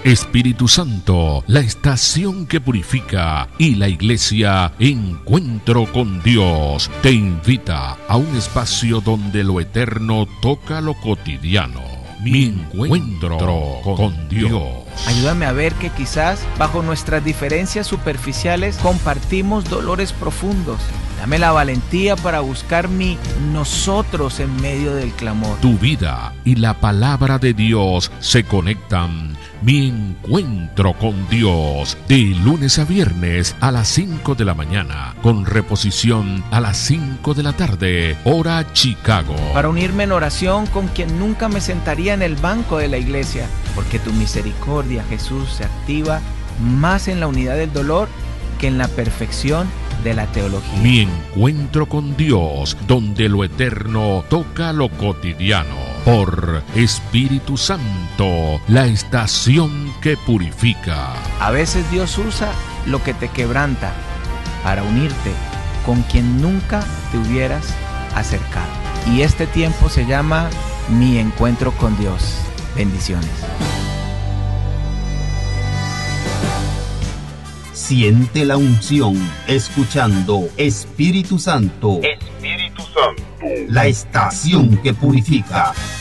Espíritu Santo, la estación que purifica, y la iglesia Encuentro con Dios te invita a un espacio donde lo eterno toca lo cotidiano. Mi encuentro con Dios. Ayúdame a ver que quizás bajo nuestras diferencias superficiales compartimos dolores profundos. Dame la valentía para buscar mi nosotros en medio del clamor. Tu vida y la palabra de Dios se conectan. Mi encuentro con Dios, de lunes a viernes a las 5 de la mañana, con reposición a las 5 de la tarde, hora Chicago. Para unirme en oración con quien nunca me sentaría en el banco de la iglesia, porque tu misericordia, Jesús, se activa más en la unidad del dolor que en la perfección de la teología. Mi encuentro con Dios, donde lo eterno toca lo cotidiano. Por Espíritu Santo, la estación que purifica. A veces Dios usa lo que te quebranta para unirte con quien nunca te hubieras acercado. Y este tiempo se llama Mi encuentro con Dios. Bendiciones. Siente la unción escuchando Espíritu Santo. Espíritu Santo. La estación que purifica.